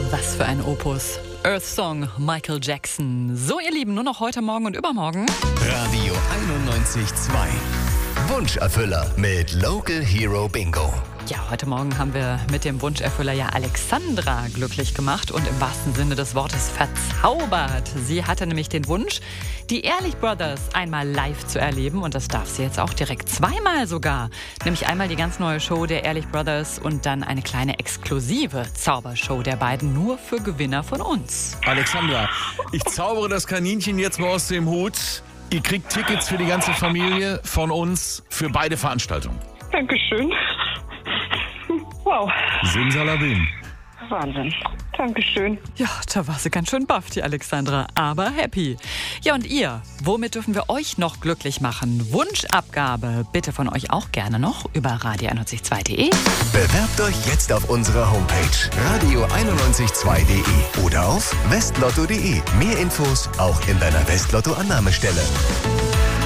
Was für ein Opus. Earth Song, Michael Jackson. So, ihr Lieben, nur noch heute, morgen und übermorgen. Radio 91.2. Wunscherfüller mit Local Hero Bingo. Ja, heute Morgen haben wir mit dem Wunscherfüller ja Alexandra glücklich gemacht und im wahrsten Sinne des Wortes verzaubert. Sie hatte nämlich den Wunsch, die Ehrlich Brothers einmal live zu erleben und das darf sie jetzt auch direkt zweimal sogar. Nämlich einmal die ganz neue Show der Ehrlich Brothers und dann eine kleine exklusive Zaubershow der beiden nur für Gewinner von uns. Alexandra, ich zaubere das Kaninchen jetzt mal aus dem Hut. Ihr kriegt Tickets für die ganze Familie von uns für beide Veranstaltungen. Dankeschön. Wow, Simsalabim. Wahnsinn. Dankeschön. Ja, da war sie ganz schön baff, die Alexandra, aber happy. Ja, und ihr, womit dürfen wir euch noch glücklich machen? Wunschabgabe bitte von euch auch gerne noch über radio912.de. Bewerbt euch jetzt auf unserer Homepage radio912.de oder auf westlotto.de. Mehr Infos auch in deiner Westlotto-Annahmestelle.